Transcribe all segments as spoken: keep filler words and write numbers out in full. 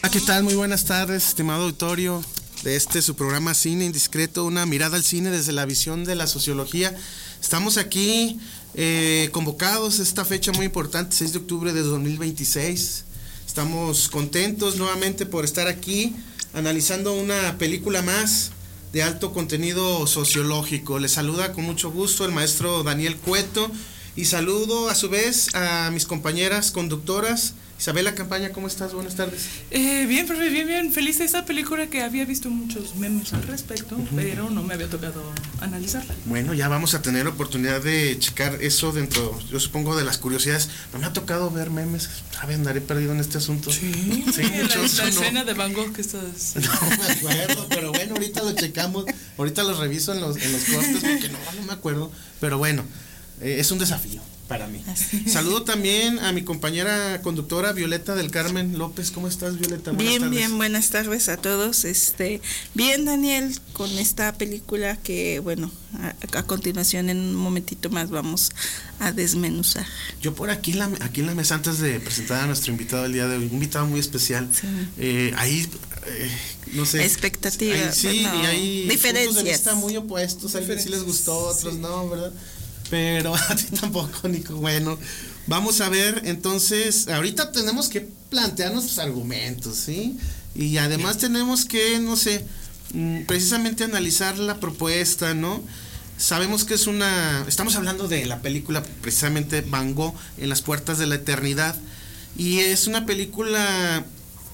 ¿Qué tal? Muy buenas tardes, estimado auditorio de este su programa Cine Indiscreto, una mirada al cine desde la visión de la sociología. Estamos aquí eh, convocados a esta fecha muy importante, seis de octubre de dos mil veintiséis. Estamos contentos nuevamente por estar aquí analizando una película más de alto contenido sociológico. Les saluda con mucho gusto el maestro Daniel Cueto y saludo a su vez a mis compañeras conductoras. Isabela Campaña, ¿cómo estás? Buenas tardes. Eh, bien, profe, bien, bien. Feliz de esta película que había visto muchos memes al respecto, uh-huh. pero no me había tocado analizarla. Bueno, ya vamos a tener oportunidad de checar eso dentro, yo supongo, de las curiosidades. No me ha tocado ver memes, ¿sabes? Andaré perdido en este asunto. Sí, sí muchos, la, la no. escena de Van Gogh que estás... No me acuerdo, pero bueno, ahorita lo checamos, ahorita los reviso en los, en los cortes, porque no, no me acuerdo. Pero bueno, eh, es un desafío para mí. Saludo también a mi compañera conductora Violeta del Carmen López. ¿Cómo estás, Violeta? Buenas bien, tardes. bien, buenas tardes a todos. Este, bien, Daniel, con esta película que, bueno, a, a continuación en un momentito más vamos a desmenuzar. Yo por aquí en la, aquí en la mesa, antes de presentar a nuestro invitado del día de hoy, un invitado muy especial, sí. eh, ahí, eh, no sé. Expectativas. Hay, sí, no, y hay diferencias. puntos de vista muy opuestos. A alguien sí les gustó, otros sí. no, ¿verdad? Pero a ti tampoco, Nico. Bueno, vamos a ver, entonces, ahorita tenemos que plantear nuestros argumentos, ¿sí? Y además tenemos que, no sé, precisamente analizar la propuesta, ¿no? Sabemos que es una... Estamos hablando de la película, precisamente, Van Gogh, en las puertas de la eternidad, y es una película,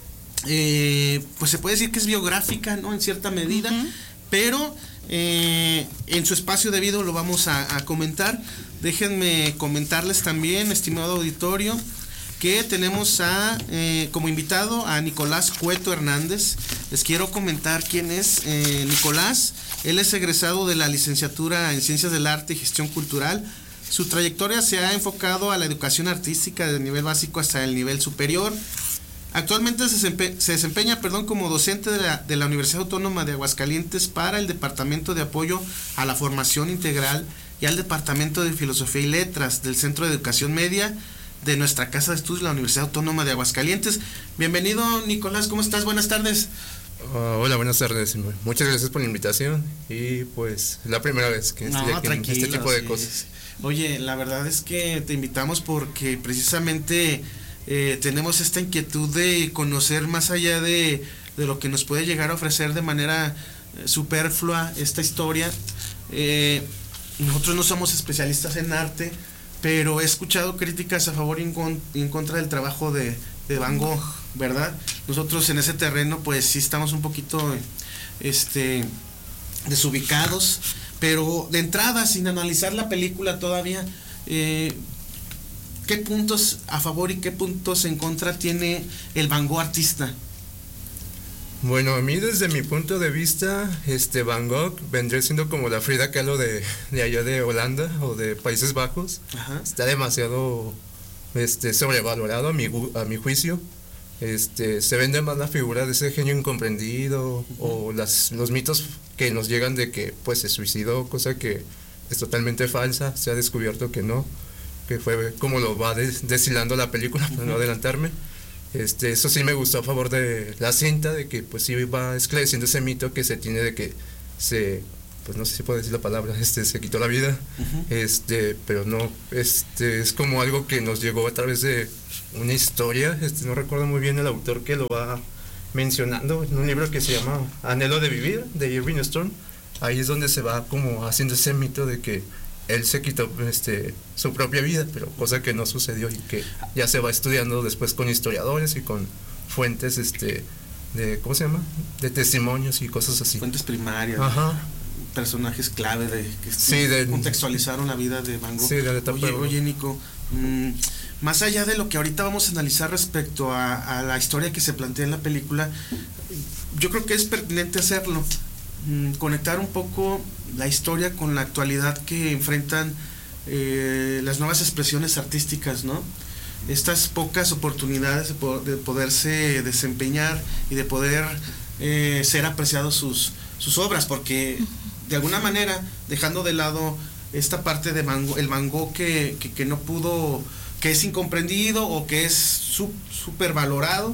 eh, pues se puede decir que es biográfica, ¿no? En cierta medida, uh-huh. pero... Eh, en su espacio debido lo vamos a, a comentar. Déjenme comentarles también, estimado auditorio, que tenemos a eh, como invitado a Nicolás Cueto Hernández. Les quiero comentar quién es eh, Nicolás. Él es egresado de la licenciatura en Ciencias del Arte y Gestión Cultural. Su trayectoria se ha enfocado a la educación artística desde el nivel básico hasta el nivel superior. Actualmente se, desempe- se desempeña perdón, como docente de la, de la Universidad Autónoma de Aguascalientes para el Departamento de Apoyo a la Formación Integral y al Departamento de Filosofía y Letras del Centro de Educación Media de nuestra Casa de Estudios, la Universidad Autónoma de Aguascalientes. Bienvenido, Nicolás, ¿cómo estás? Buenas tardes. Uh, hola, buenas tardes. Muchas gracias por la invitación y pues es la primera vez que estoy no, aquí en este tipo de sí. cosas. Oye, la verdad es que te invitamos porque precisamente... Eh, tenemos esta inquietud de conocer más allá de, de lo que nos puede llegar a ofrecer de manera eh, superflua esta historia. Eh, nosotros no somos especialistas en arte, pero he escuchado críticas a favor y en, con, y en contra del trabajo de, de Van Gogh, ¿verdad? Nosotros en ese terreno pues sí estamos un poquito este, desubicados, pero de entrada, sin analizar la película todavía, eh, ¿qué puntos a favor y qué puntos en contra tiene el Van Gogh artista? Bueno, a mí desde mi punto de vista, este Van Gogh vendría siendo como la Frida Kahlo de, de allá de Holanda o de Países Bajos. Ajá. Está demasiado este, sobrevalorado a mi, a mi juicio. Este, se vende más la figura de ese genio incomprendido, uh-huh. o las, los mitos que nos llegan de que pues se suicidó, cosa que es totalmente falsa. Se ha descubierto que no, que fue como lo va des- deshilando la película, para uh-huh. no adelantarme. Este, eso sí me gustó a favor de la cinta, de que pues sí va esclareciendo ese mito que se tiene de que se, pues no sé si puedo decir la palabra, este, se quitó la vida, uh-huh. este, pero no, este, es como algo que nos llegó a través de una historia, este, no recuerdo muy bien el autor que lo va mencionando, en un libro que se llama Anhelo de Vivir, de Irving Storm. Ahí es donde se va como haciendo ese mito de que él se quitó este, su propia vida, pero cosa que no sucedió y que ya se va estudiando después con historiadores y con fuentes este, de, ¿cómo se llama? De testimonios y cosas así. Fuentes primarias. Ajá. Personajes clave de que sí, de, contextualizaron la vida de Van Gogh. Sí, de la oye, oye, Nico, mmm, más allá de lo que ahorita vamos a analizar respecto a, a la historia que se plantea en la película, yo creo que es pertinente hacerlo. Conectar un poco la historia con la actualidad que enfrentan eh, las nuevas expresiones artísticas, ¿no? Estas pocas oportunidades de, po- de poderse desempeñar y de poder eh, ser apreciados sus, sus obras, porque de alguna manera, dejando de lado esta parte de Van Gogh, el Van Gogh que, que, que no pudo, que es incomprendido o que es súper valorado,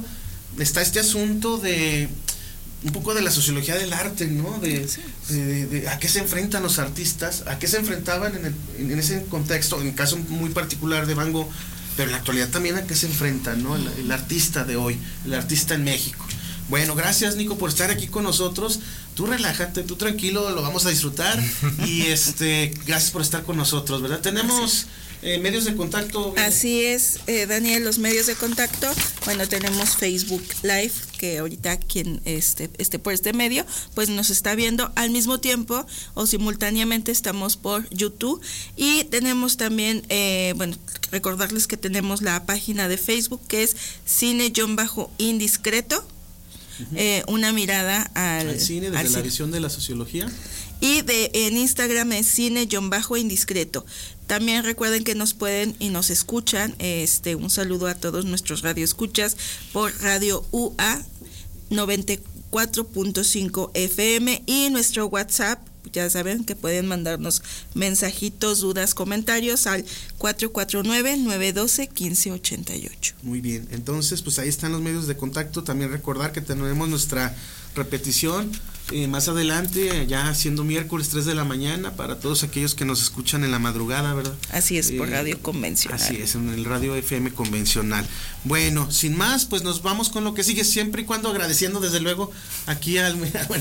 está este asunto de un poco de la sociología del arte, ¿no? De, de, de, de a qué se enfrentan los artistas, a qué se enfrentaban en, el, en ese contexto, en el caso muy particular de Van Gogh, pero en la actualidad también a qué se enfrentan, ¿no? El, el artista de hoy, el artista en México. Bueno, gracias Nico por estar aquí con nosotros. Tú relájate, tú tranquilo, lo vamos a disfrutar. Y este, gracias por estar con nosotros, ¿verdad? Tenemos eh, medios de contacto. Así es, eh, Daniel, los medios de contacto. Bueno, tenemos Facebook Live, que ahorita quien esté, esté por este medio, pues nos está viendo al mismo tiempo o simultáneamente estamos por YouTube. Y tenemos también, eh, bueno, recordarles que tenemos la página de Facebook que es Cine-Indiscreto. Uh-huh. Eh, una mirada al, al cine desde al la cine. visión de la sociología. Y de en Instagram es cine-indiscreto. También recuerden que nos pueden y nos escuchan. Este, un saludo a todos nuestros radioescuchas por Radio U A noventa y cuatro punto cinco F M y nuestro WhatsApp. Ya saben que pueden mandarnos mensajitos, dudas, comentarios al cuatro cuatro nueve, nueve uno dos, uno cinco ocho ocho. Muy bien, entonces pues ahí están los medios de contacto. También recordar que tenemos nuestra repetición eh, más adelante, ya siendo miércoles tres de la mañana, para todos aquellos que nos escuchan en la madrugada, ¿verdad? Así es, por eh, radio convencional. Así es, en el radio F M convencional. Bueno, sin más, pues nos vamos con lo que sigue, siempre y cuando agradeciendo desde luego aquí al bueno,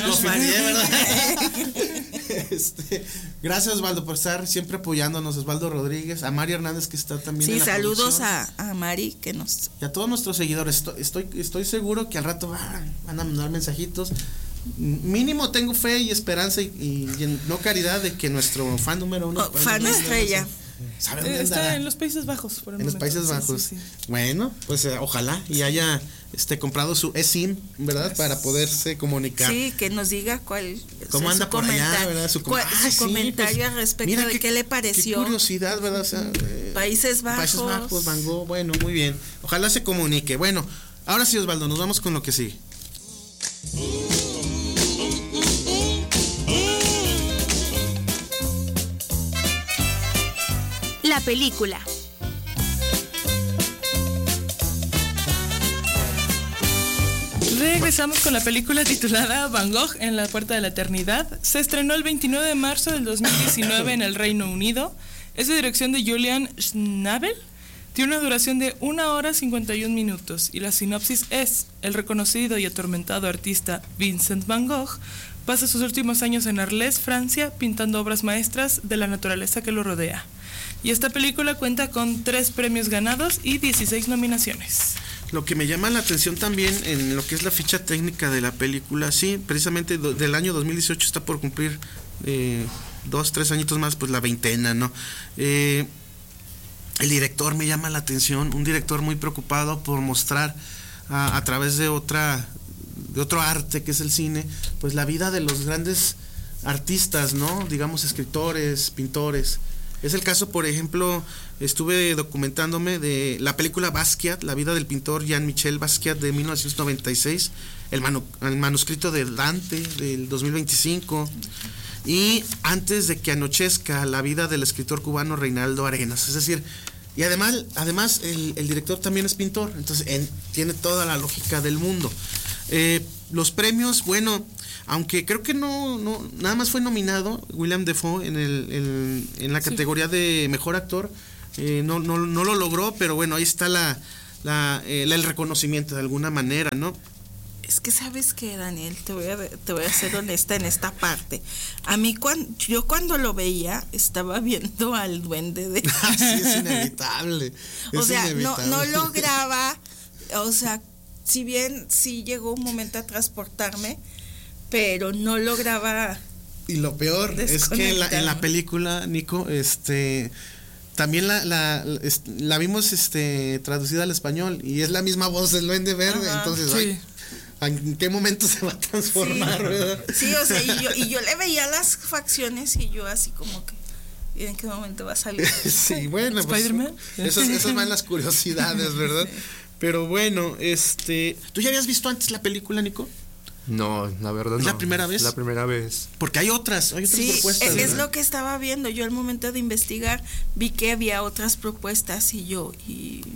este, gracias Osvaldo por estar siempre apoyándonos, Osvaldo Rodríguez, a Mari Hernández que está también sí, en la saludos producción. a, a Mari que nos y a todos nuestros seguidores. Estoy, estoy, estoy seguro que al rato van, van a mandar mensajitos. Mínimo tengo fe y esperanza y, y, y no caridad de que nuestro fan número uno, oh, fan estrella ¿sabe dónde está andará? En los Países Bajos por el en momento. los Países Bajos. Sí, sí, sí. Bueno, pues eh, ojalá y haya este comprado su eSIM, ¿verdad? Pues, para poderse comunicar. Sí, que nos diga cuál cómo anda por allá, ¿verdad? Su, cuál, ah, su sí, comentario pues, al respecto de qué, qué le pareció. Qué curiosidad, ¿verdad? O sea, eh, Países Bajos. Países Bajos, Van Gogh, bueno, muy bien. Ojalá se comunique. Bueno, ahora sí, Osvaldo, nos vamos con lo que sigue. La película. Regresamos con la película titulada Van Gogh en la Puerta de la Eternidad. Se estrenó el veintinueve de marzo del dos mil diecinueve en el Reino Unido. Es de dirección de Julian Schnabel. Tiene una duración de una hora cincuenta y un minutos y la sinopsis es: el reconocido y atormentado artista Vincent Van Gogh pasa sus últimos años en Arles, Francia, pintando obras maestras de la naturaleza que lo rodea. Y esta película cuenta con tres premios ganados y dieciséis nominaciones. Lo que me llama la atención también en lo que es la ficha técnica de la película, sí, precisamente do, del año dos mil dieciocho está por cumplir eh, dos, tres añitos más, pues la veintena, ¿no? Eh, el director me llama la atención, un director muy preocupado por mostrar a, a través de otra, de otro arte que es el cine, pues la vida de los grandes artistas, ¿no? Digamos escritores, pintores. Es el caso, por ejemplo, estuve documentándome de la película Basquiat, la vida del pintor Jean-Michel Basquiat de mil novecientos noventa y seis, el, manu, el manuscrito de Dante del dos mil veinticinco, y antes de que anochezca, la vida del escritor cubano Reinaldo Arenas. Es decir, y además, además el, el director también es pintor, entonces en, tiene toda la lógica del mundo. Eh, los premios, bueno, aunque creo que no, no nada más fue nominado William Dafoe en el en, en la categoría sí. de mejor actor, eh, no, no, no lo logró, pero bueno, ahí está la, la, eh, el reconocimiento de alguna manera, ¿no? Es que sabes que, Daniel, te voy a te voy a ser honesta en esta parte. A mí cuando yo cuando lo veía estaba viendo al duende de sí, es inevitable. O es sea, inevitable. no no lograba, o sea, si bien sí llegó un momento a transportarme, pero no lograba. Y lo peor es que en la, en la película, Nico, este también la, la, la, la vimos este traducida al español y es la misma voz del Duende Verde. Ajá, entonces, sí. ay, ¿en qué momento se va a transformar? Sí, ¿verdad? Sí, o sea, y yo, y yo le veía las facciones y yo así como que, ¿y en qué momento va a salir? Sí, bueno, pues, Spider-Man. Esas, esas van las curiosidades, ¿verdad? Sí. Pero bueno, este, ¿tú ya habías visto antes la película, Nico? No, la verdad ¿Es no. la primera vez? La primera vez. Porque hay otras, hay otras sí, propuestas. es ¿verdad? lo que estaba viendo. Yo al momento de investigar vi que había otras propuestas y yo, y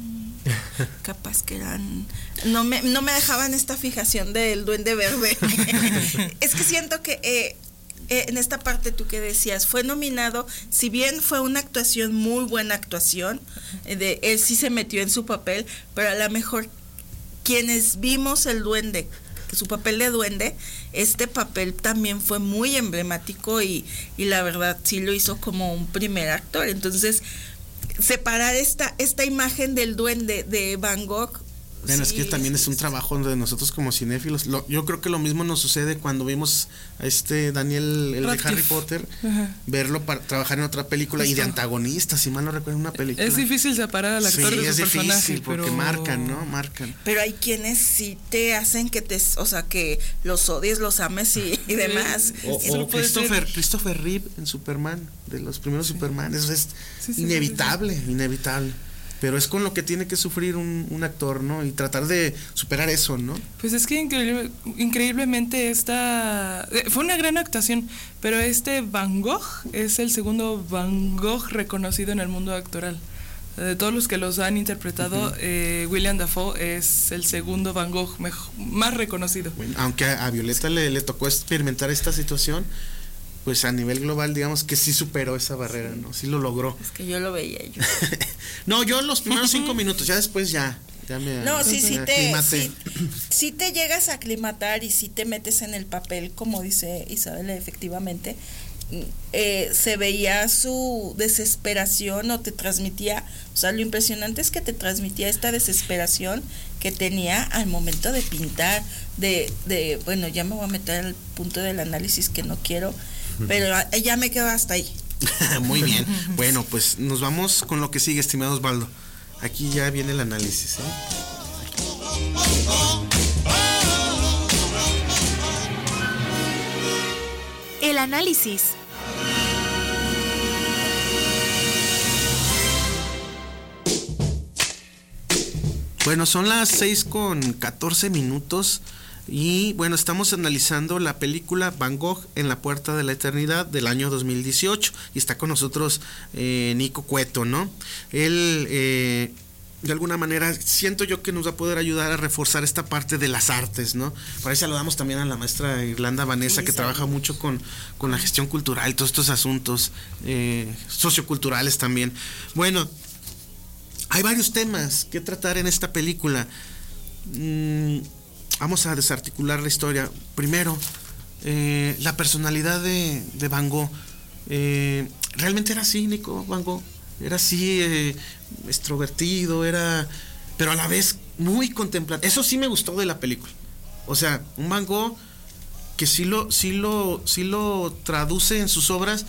capaz que eran, no me, no me dejaban esta fijación del Duende Verde. Es que siento que eh, eh, en esta parte tú que decías, fue nominado, si bien fue una actuación, muy buena actuación, eh, de, él sí se metió en su papel, pero a lo mejor quienes vimos el Duende, su papel de duende, este papel también fue muy emblemático y, y la verdad sí lo hizo como un primer actor. Entonces, separar esta, esta imagen del duende de Van Gogh. Bueno, sí, es que también es un trabajo de nosotros como cinéfilos. Lo, yo creo que lo mismo nos sucede cuando vimos a este Daniel, el Radcliffe. de Harry Potter, Ajá. verlo para trabajar en otra película. Justo. Y de antagonista, si mal no recuerdo, una película. Es difícil separar al actor sí, de su es personaje, difícil porque pero... marcan, ¿no? Marcan. Pero hay quienes sí te hacen que te, o sea, que los odies, los ames y, y demás. O, Eso o puede Christopher, ser. Christopher Reeve en Superman, de los primeros Sí. Superman. Eso es Sí, sí, inevitable, sí, sí. inevitable. Pero es con lo que tiene que sufrir un, un actor, ¿no? Y tratar de superar eso, ¿no? Pues es que increíble, increíblemente esta... eh, Fue una gran actuación, pero este Van Gogh es el segundo Van Gogh reconocido en el mundo actoral. De todos los que los han interpretado, uh-huh. eh, William Dafoe es el segundo Van Gogh mejor, más reconocido. Bueno, aunque a, a Violeta le, le tocó experimentar esta situación, pues a nivel global, digamos que sí superó esa barrera, ¿no? Sí lo logró. Es que yo lo veía yo. No, yo los primeros cinco minutos, ya después ya, ya me No, sí, sí te, sí, sí, sí te llegas a aclimatar y sí te metes en el papel, como dice Isabel, efectivamente. Eh, se veía su desesperación o te transmitía, o sea, lo impresionante es que te transmitía esta desesperación que tenía al momento de pintar, de, de bueno, ya me voy a meter al punto del análisis que no quiero, pero ya me quedo hasta ahí. Muy bien. Bueno, pues nos vamos con lo que sigue, estimado Osvaldo. Aquí ya viene el análisis, ¿eh? El análisis. Bueno, son las seis con catorce minutos. Y bueno, estamos analizando la película Van Gogh en la Puerta de la Eternidad del año dos mil dieciocho y está con nosotros eh, Nico Cueto, ¿no? Él, eh, de alguna manera, siento yo que nos va a poder ayudar a reforzar esta parte de las artes, ¿no? Por ahí saludamos también a la maestra Irlanda Vanessa, sí, que saludos. Trabaja mucho con, con la gestión cultural, todos estos asuntos eh, socioculturales también. Bueno, hay varios temas que tratar en esta película. Mm, Vamos a desarticular la historia. Primero, eh, la personalidad de, de Van Gogh. Eh, ¿Realmente era así, Nico, Van Gogh? Era así, eh, extrovertido, era... pero a la vez muy contemplativo. Eso sí me gustó de la película. O sea, un Van Gogh que sí lo, sí lo, sí lo traduce en sus obras,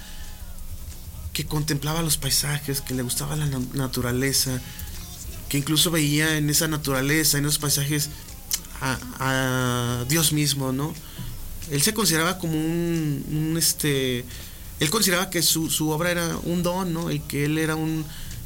que contemplaba los paisajes, que le gustaba la naturaleza, que incluso veía en esa naturaleza, en esos paisajes... A, a Dios mismo, ¿no? Él se consideraba como un, un este, él consideraba que su, su obra era un don, ¿no? Y que él era un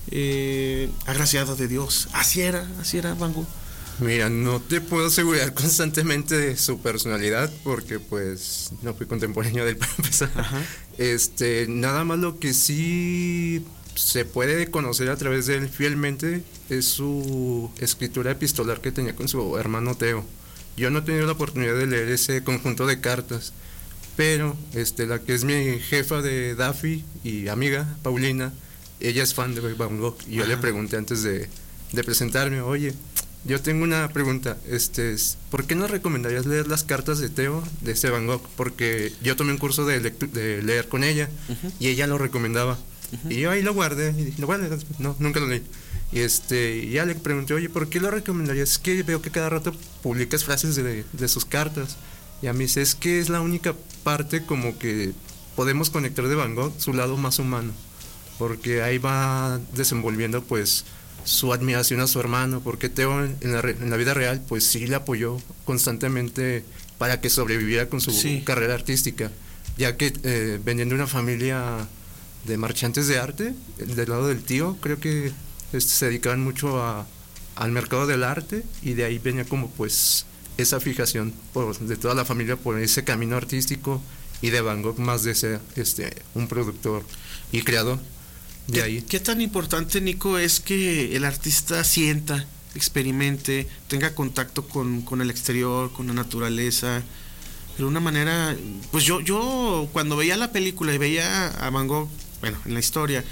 eh, agraciado de Dios. Así era, así era Van Gogh. Mira, no te puedo asegurar constantemente de su personalidad porque pues no fui contemporáneo del para empezar. Ajá. Este, nada más lo que sí se puede conocer a través de él fielmente es su escritura epistolar que tenía con su hermano Teo. Yo no he tenido la oportunidad de leer ese conjunto de cartas, pero este, la que es mi jefa de Daffy y amiga, Paulina, ella es fan de Van Gogh y yo Ajá. le pregunté antes de, de presentarme, oye, yo tengo una pregunta, este, ¿por qué no recomendarías leer las cartas de Teo de este Van Gogh? Porque yo tomé un curso de, lectu- de leer con ella uh-huh. y ella lo recomendaba. Uh-huh. Y yo ahí lo guardé y dije, lo guardé, no, nunca lo leí. Y este, ya le pregunté, oye, ¿por qué lo recomendarías? Es que veo que cada rato publicas frases de, de sus cartas. Y a mí dice, es que es la única parte como que podemos conectar de Van Gogh, su lado más humano. Porque ahí va desenvolviendo pues su admiración a su hermano, porque Teo en la, en la vida real pues sí le apoyó constantemente para que sobreviviera con su sí. carrera artística, ya que eh, vendiendo una familia de marchantes de arte, del lado del tío, creo que este, se dedicaban mucho a, al mercado del arte y de ahí venía como pues esa fijación por, de toda la familia por ese camino artístico y de Van Gogh más de ser este, un productor y creador de ¿Qué, ahí. ¿Qué tan importante, Nico, es que el artista sienta experimente, tenga contacto con, con el exterior, con la naturaleza. De una manera, pues yo, yo cuando veía la película y veía a Van Gogh, bueno, en la historia,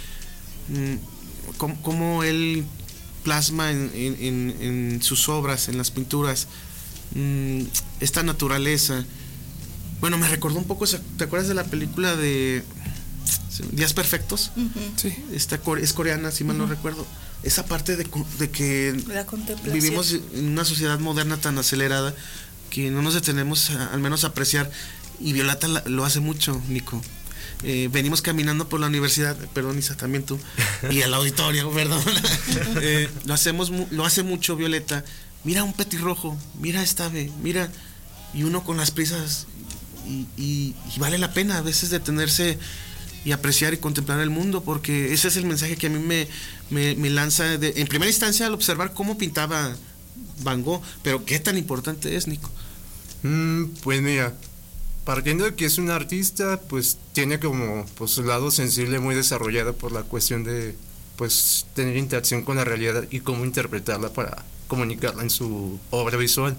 cómo, cómo él plasma en, en, en sus obras, en las pinturas, esta naturaleza. Bueno, me recordó un poco, ¿te acuerdas de la película de Días Perfectos? Uh-huh. Sí. Esta es coreana, si mal uh-huh. no recuerdo. Esa parte de, de que vivimos en una sociedad moderna tan acelerada que no nos detenemos a, al menos a apreciar, y Violeta la, lo hace mucho, Nico. Eh, venimos caminando por la universidad, perdón Isa, también tú, y el auditorio, perdón. eh, lo hacemos, lo hace mucho Violeta. Mira un petirrojo, mira esta ave, mira, y uno con las prisas, y, y, y vale la pena a veces detenerse y apreciar y contemplar el mundo, porque ese es el mensaje que a mí me, me, me lanza de, en primera instancia al observar cómo pintaba Van Gogh, pero qué tan importante es, Nico. Mm, pues mira, partiendo de que es un artista, pues tiene como pues, su lado sensible muy desarrollado por la cuestión de pues tener interacción con la realidad y cómo interpretarla para comunicarla en su obra visual.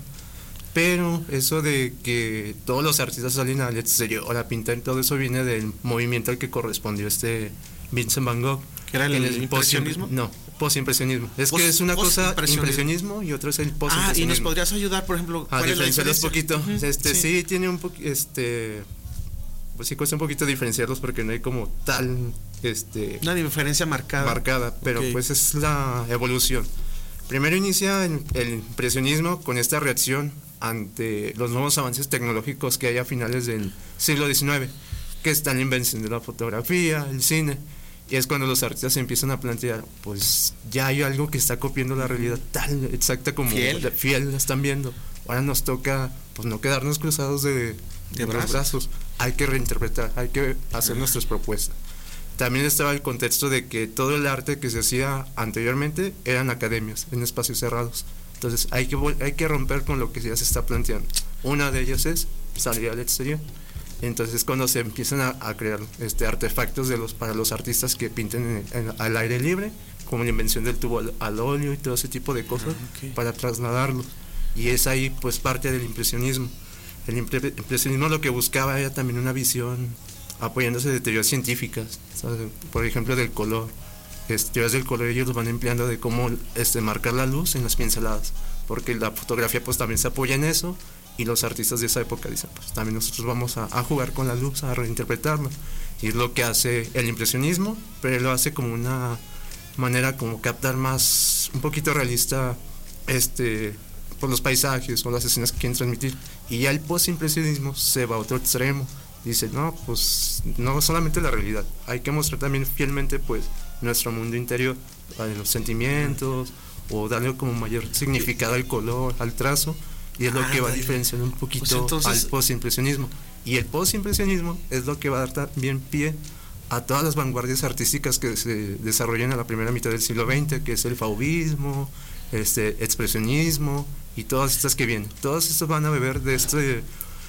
Pero eso de que todos los artistas salen al exterior a pintar, todo eso viene del movimiento al que correspondió este Vincent Van Gogh. ¿Que era el, el, el impresionismo? No, postimpresionismo. Es post, que es una cosa impresionismo y otra es el postimpresionismo. Ah, ¿y nos podrías ayudar, por ejemplo, a diferenciarlos un poquito? Uh-huh. Este sí. sí tiene un poquito, este pues sí cuesta un poquito diferenciarlos porque no hay como tal este una diferencia marcada. Marcada, pero okay. Pues es la evolución. Primero inicia el, el impresionismo con esta reacción ante los nuevos avances tecnológicos que hay a finales del siglo diecinueve, que está la invención de la fotografía, el cine, y es cuando los artistas se empiezan a plantear, pues ya hay algo que está copiando la realidad tal exacta como fiel, la, fiel la están viendo. Ahora nos toca pues no quedarnos cruzados de, de, de brazos. brazos, hay que reinterpretar, hay que hacer nuestras propuestas. También estaba el contexto de que todo el arte que se hacía anteriormente eran academias, en espacios cerrados. Entonces hay que, hay que romper con lo que ya se está planteando. Una de ellas es salir al exterior. Entonces cuando se empiezan a, a crear este, artefactos de los, para los artistas que pinten en, en, al aire libre, como la invención del tubo al, al óleo y todo ese tipo de cosas, ah, okay. para trasladarlo. Y es ahí pues parte del impresionismo. El impre, impresionismo lo que buscaba era también una visión apoyándose de teorías científicas, ¿sabes? Por ejemplo del color. Teorías del color ellos los van empleando de cómo este, marcar la luz en las pinceladas, porque la fotografía pues también se apoya en eso, y los artistas de esa época dicen pues también nosotros vamos a, a jugar con la luz, a reinterpretarlo, y es lo que hace el impresionismo, pero lo hace como una manera como captar más, un poquito realista este, por los paisajes o las escenas que quieren transmitir, y ya el postimpresionismo se va a otro extremo, dice no, pues no solamente la realidad, hay que mostrar también fielmente pues nuestro mundo interior, los sentimientos, o darle como mayor significado al color, al trazo, y es lo ah, que va a diferenciar un poquito pues entonces, al postimpresionismo. Y el postimpresionismo es lo que va a dar también pie a todas las vanguardias artísticas que se desarrollan a la primera mitad del siglo veinte, que es el fauvismo, este expresionismo y todas estas que vienen. Todas estas van a beber de este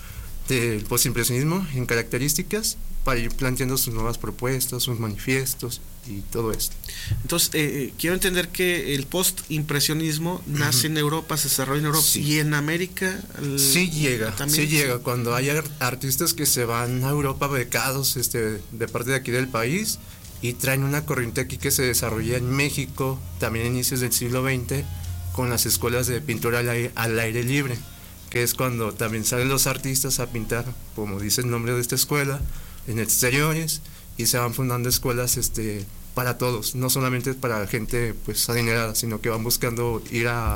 del postimpresionismo en características para ir planteando sus nuevas propuestas, sus manifiestos y todo esto. Entonces, eh, quiero entender que el postimpresionismo nace en Europa, se desarrolla en Europa, sí. Y en América el, sí llega, sí llega. Cuando hay artistas que se van a Europa becados este, de parte de aquí del país y traen una corriente aquí que se desarrolla en México, también a inicios del siglo veinte, con las escuelas de pintura al aire, al aire libre, que es cuando también salen los artistas a pintar, como dice el nombre de esta escuela, en exteriores, y se van fundando escuelas este para todos, no solamente para gente pues adinerada, sino que van buscando ir a,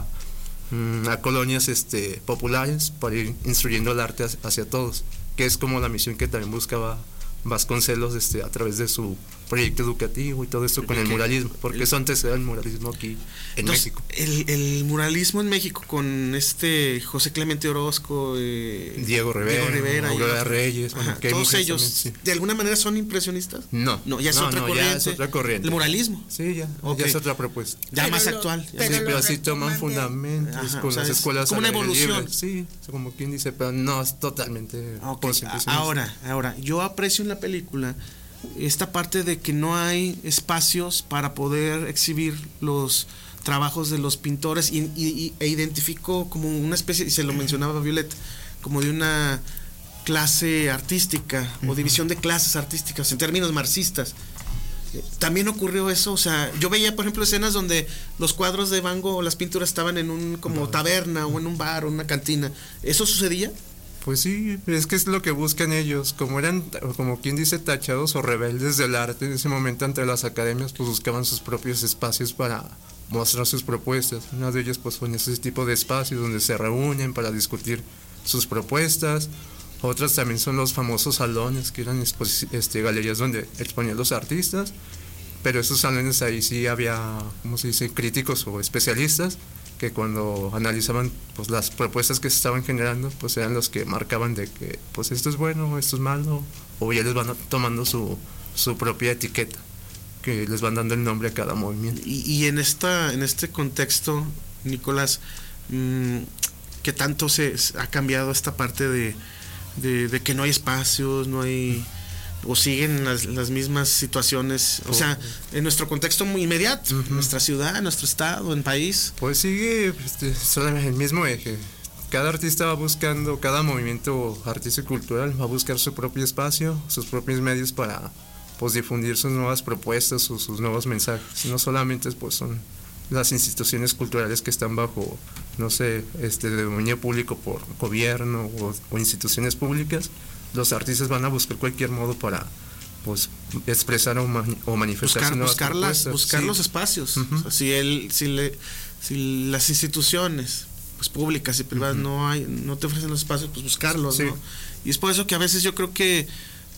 a colonias este populares para ir instruyendo el arte hacia todos, que es como la misión que también buscaba Vasconcelos este a través de su proyecto educativo y todo esto con el muralismo, porque eso antes era el muralismo aquí en Entonces, México. El, el muralismo en México con este José Clemente Orozco, eh, Diego Rivera, Diego Rivera Aurora Reyes, bueno, ajá, todos ellos, también, sí. ¿De alguna manera son impresionistas? No, no, ya es, no, otra, no, corriente. ya es otra corriente. El muralismo. Sí, ya, okay. Ya es otra propuesta. Ya pero más lo, actual. Ya pero sí, pero así toman fundamentos ajá, con o sea, las escuelas. Como una evolución. Libre. Sí, como quien dice, pero no es totalmente. Okay. Ahora, ahora, yo aprecio en la película esta parte de que no hay espacios para poder exhibir los trabajos de los pintores y, y, e identificó como una especie, y se lo mencionaba Violet, como de una clase artística uh-huh. o división de clases artísticas en términos marxistas. También ocurrió eso, o sea, yo veía por ejemplo escenas donde los cuadros de Van Gogh o las pinturas estaban en un como taberna o en un bar o una cantina. ¿Eso sucedía? Pues sí, es que es lo que buscan ellos, como eran, como quien dice, tachados o rebeldes del arte en ese momento ante las academias, pues buscaban sus propios espacios para mostrar sus propuestas. Una de ellas pues son ese tipo de espacios donde se reúnen para discutir sus propuestas. Otras también son los famosos salones, que eran este, galerías donde exponían los artistas, pero esos salones ahí sí había, ¿cómo se dice?, críticos o especialistas, que cuando analizaban pues las propuestas que se estaban generando, pues eran los que marcaban de que pues esto es bueno, esto es malo, o ya les van tomando su, su propia etiqueta, que les van dando el nombre a cada movimiento. Y, y en esta en este contexto, Nicolás, mmm, ¿qué tanto se ha cambiado esta parte de De, de que no hay espacios, no hay, o siguen las, las mismas situaciones, o sea, en nuestro contexto muy inmediato, uh-huh. en nuestra ciudad, en nuestro estado, en país? Pues sigue este, solamente el mismo eje. Cada artista va buscando, cada movimiento artístico y cultural va a buscar su propio espacio, sus propios medios para pues difundir sus nuevas propuestas o sus nuevos mensajes. No solamente pues son las instituciones culturales que están bajo, no sé, este de dominio público por gobierno o, o instituciones públicas. Los artistas van a buscar cualquier modo para pues expresar o, man, o manifestar buscar, sus nuevas buscar, las, buscar sí. los espacios. Uh-huh. O sea, si él si le si las instituciones pues públicas y privadas uh-huh. no hay no te ofrecen los espacios, pues buscarlos, sí. ¿no? Y es por eso que a veces yo creo que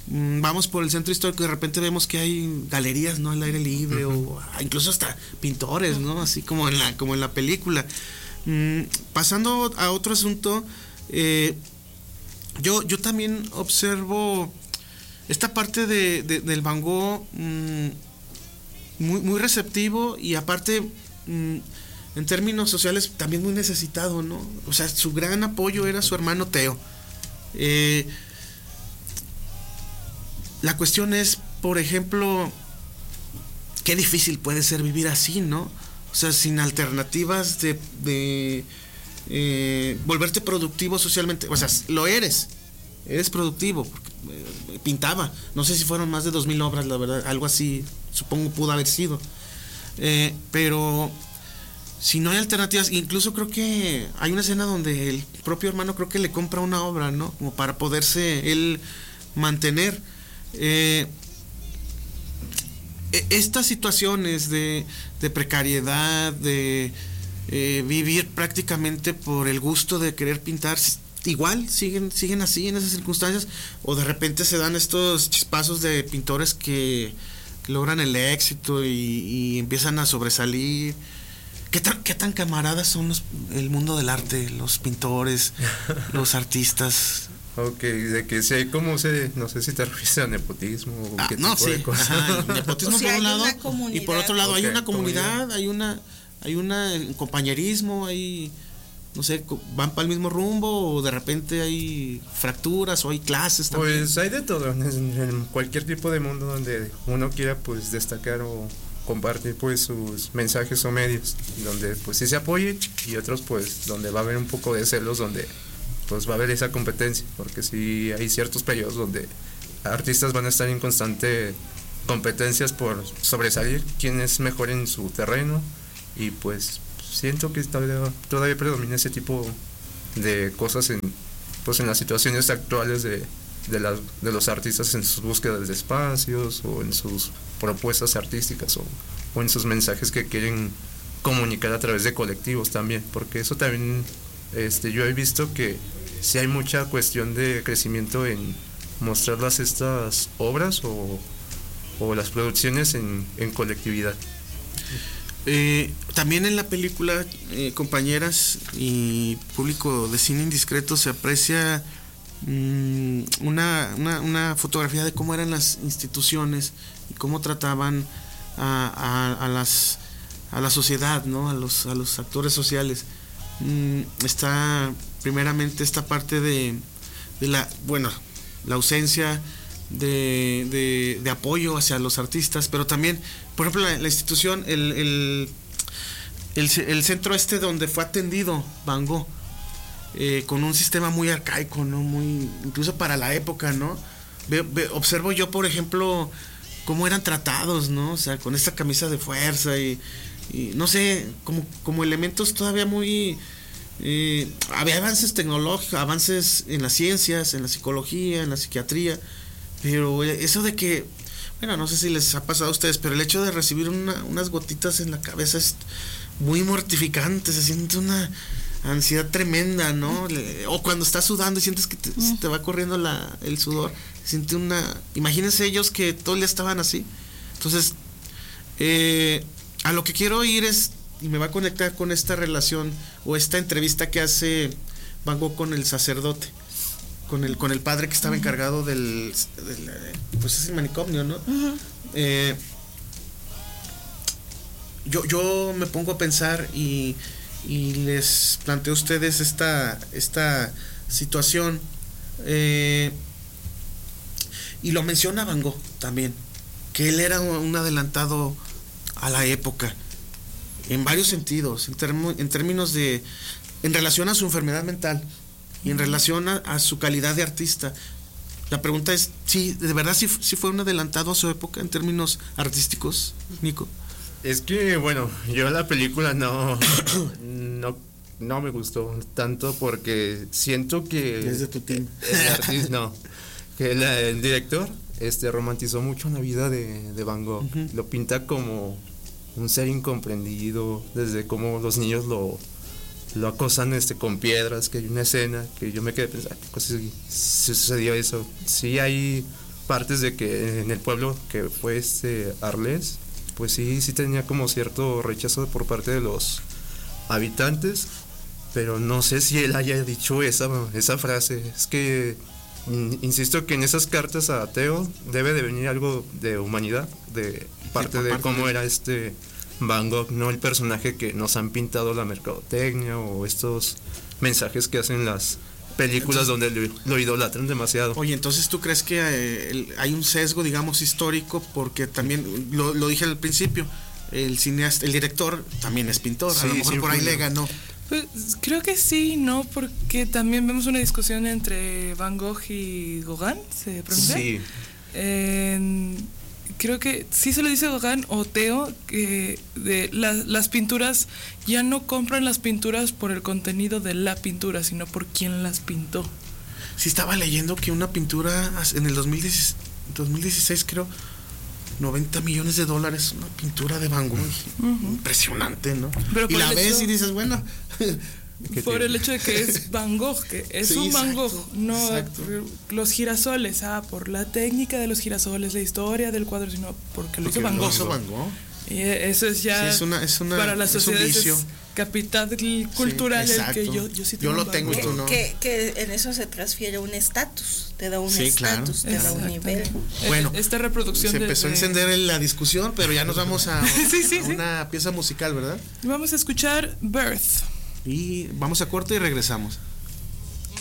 vamos por el centro histórico y de repente vemos que hay galerías, ¿no?, al aire libre, uh-huh. o incluso hasta pintores, ¿no?, así como en la como en la película. Mm, pasando a otro asunto, eh, yo yo también observo esta parte de, de del Van Gogh mm, muy muy receptivo y aparte mm, en términos sociales también muy necesitado, ¿no? O sea, su gran apoyo era su hermano Theo. Eh, La cuestión es, por ejemplo, qué difícil puede ser vivir así, ¿no? O sea, sin alternativas de, de eh, volverte productivo socialmente. O sea, lo eres, eres productivo, porque eh, pintaba. No sé si fueron más de dos mil obras, la verdad, algo así, supongo pudo haber sido. Eh, pero si no hay alternativas, incluso creo que hay una escena donde el propio hermano creo que le compra una obra, ¿no? Como para poderse él mantener. Eh, estas situaciones de, de precariedad, de eh, vivir prácticamente por el gusto de querer pintar, igual siguen siguen así en esas circunstancias, o de repente se dan estos chispazos de pintores que, que logran el éxito y, y empiezan a sobresalir. ¿Qué tan, qué tan camaradas son los, el mundo del arte, los pintores, los artistas? Ok, de que si hay como se, no sé si te refieres a nepotismo o ah, qué no, tipo sí. de cosas. Ajá, nepotismo o sea, por un lado y por otro lado okay, hay una comunidad, comunidad, hay una hay una compañerismo, hay no sé, van para el mismo rumbo o de repente hay fracturas o hay clases también. Pues hay de todo en, en cualquier tipo de mundo donde uno quiera pues destacar o compartir pues sus mensajes o medios, donde pues sí se apoye y otros pues donde va a haber un poco de celos, donde pues va a haber esa competencia, porque sí hay ciertos periodos donde artistas van a estar en constante competencias por sobresalir, quién es mejor en su terreno, y pues siento que todavía, todavía predomina ese tipo de cosas en pues en las situaciones actuales de, de, la, de los artistas en sus búsquedas de espacios o en sus propuestas artísticas o, o en sus mensajes que quieren comunicar a través de colectivos también, porque eso también este, yo he visto que sí hay mucha cuestión de crecimiento en mostrarlas estas obras o, o las producciones en, en colectividad. Eh, también en la película, eh, compañeras y público de Cine Indiscreto, se aprecia mmm, una, una, una fotografía de cómo eran las instituciones y cómo trataban a, a, a las a la sociedad, ¿no? A los, a los actores sociales. Mm, está primeramente esta parte de, de la, bueno, la ausencia de, de, de apoyo hacia los artistas, pero también, por ejemplo, la, la institución, el, el, el, el centro este donde fue atendido Van Gogh, eh, con un sistema muy arcaico, ¿no? Muy, incluso para la época, ¿no? Ve, ve, observo yo, por ejemplo, cómo eran tratados, ¿no? O sea, con esta camisa de fuerza y, y no sé, como, como elementos todavía muy... Eh, había avances tecnológicos, avances en las ciencias, en la psicología, en la psiquiatría, pero eso de que, bueno, no sé si les ha pasado a ustedes, pero el hecho de recibir una, unas gotitas en la cabeza es muy mortificante, se siente una ansiedad tremenda, ¿no? Le, o cuando estás sudando y sientes que te, mm. te va corriendo la, el sudor, se siente una... Imagínense ellos que todo el día estaban así. Entonces, eh, a lo que quiero ir es, y me va a conectar con esta relación o esta entrevista que hace Van Gogh con el sacerdote, con el con el padre que estaba uh-huh. encargado del, del pues es el manicomio, ¿no? Uh-huh. Eh, yo yo me pongo a pensar y, y les planteo a ustedes esta esta situación, eh, y lo menciona Van Gogh también, que él era un adelantado a la época en varios sentidos, en, termo, en términos de, en relación a su enfermedad mental y en relación a, a su calidad de artista. La pregunta es, ¿sí, de verdad sí, sí fue un adelantado a su época en términos artísticos, Nico? Es que, bueno, yo la película no, no, no me gustó tanto porque siento que... Es de tu team. El artista, no, que la, el director este, romantizó mucho la vida de, de Van Gogh, uh-huh. lo pinta como... un ser incomprendido, desde cómo los niños lo, lo acosan este, con piedras, que hay una escena que yo me quedé pensando, ¿qué cosa sucedió eso? Sí hay partes de que en el pueblo que fue este Arles, pues sí, sí tenía como cierto rechazo por parte de los habitantes, pero no sé si él haya dicho esa, esa frase. Es que insisto que en esas cartas a Theo debe de venir algo de humanidad, de parte de cómo era este Van Gogh, no el personaje que nos han pintado la mercadotecnia o estos mensajes que hacen las películas. Entonces, donde lo, lo idolatran demasiado. Oye, entonces tú crees que eh, el, hay un sesgo, digamos, histórico, porque también lo, lo dije al principio, el cineasta, el director también es pintor, sí, a lo mejor sí, por ahí le ganó. Pues creo que sí, ¿no? Porque también vemos una discusión entre Van Gogh y Gauguin, ¿se pronuncia? Sí. Eh, creo que sí se le dice Gauguin o Theo, que de la, las pinturas ya no compran las pinturas por el contenido de la pintura, sino por quién las pintó. Sí, estaba leyendo que una pintura en el dos mil dieciséis, creo, noventa millones de dólares, una pintura de Van Gogh. Uh-huh. Impresionante, ¿no? Pero y la ves hecho, y dices, bueno... por el hecho de que es Van Gogh, que es sí, un Van Gogh, exacto, no exacto. Los girasoles, ah, por la técnica de los girasoles, la historia del cuadro, sino porque lo hizo Van Gogh. Van Gogh. Y eso es ya sí, es una, es una, para las sociedades es capital cultural, sí, el que yo yo sí tengo yo lo tengo y tú no. Que, que en eso se transfiere un estatus, te da un estatus, sí, claro. te da un nivel. Bueno, esta reproducción se empezó de, a encender la discusión, pero ya nos vamos a, sí, sí, a sí. una pieza musical, ¿verdad? Vamos a escuchar Birth. Y vamos a corte y regresamos.